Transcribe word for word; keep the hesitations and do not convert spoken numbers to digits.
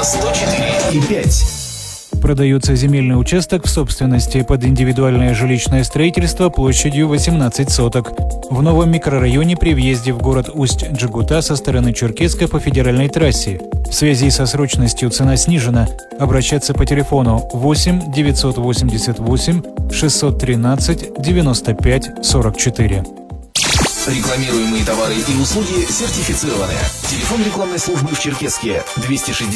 сто четыре и пять. Продается земельный участок в собственности под индивидуальное жилищное строительство площадью восемнадцать соток. В новом микрорайоне при въезде в город Усть-Джегута со стороны Черкесска по федеральной трассе. В связи со срочностью цена снижена. Обращаться по телефону восемь девятьсот восемьдесят восемь шестьсот тринадцать девяносто пять сорок четыре. Рекламируемые товары и услуги сертифицированы. Телефон рекламной службы в Черкесске двести шестьдесят